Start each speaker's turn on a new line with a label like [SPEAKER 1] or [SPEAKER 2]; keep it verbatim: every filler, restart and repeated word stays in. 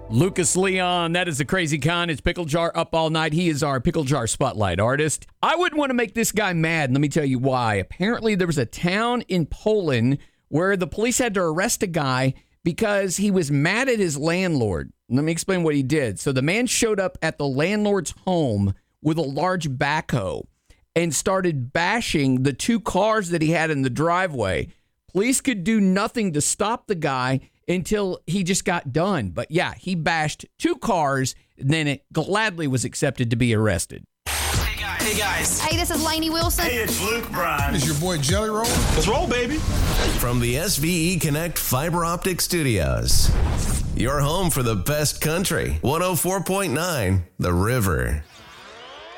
[SPEAKER 1] Lucas Leon, that is the Crazy Con. It's Pickle Jar up all night. He is our Pickle Jar Spotlight artist. I wouldn't want to make this guy mad. Let me tell you why. Apparently, there was a town in Poland where the police had to arrest a guy because he was mad at his landlord. Let me explain what he did. So the man showed up at the landlord's home with a large backhoe and started bashing the two cars that he had in the driveway. Police could do nothing to stop the guy until he just got done. But yeah, he bashed two cars, and then it gladly was accepted to be arrested.
[SPEAKER 2] Hey guys. Hey guys.
[SPEAKER 3] Hey, this is Lainey Wilson.
[SPEAKER 4] Hey, it's Luke Bryan.
[SPEAKER 5] It's your boy Jelly Roll.
[SPEAKER 4] Let's roll, baby.
[SPEAKER 6] From the S V E Connect Fiber Optic Studios. Your home for the best country. one oh four point nine The River.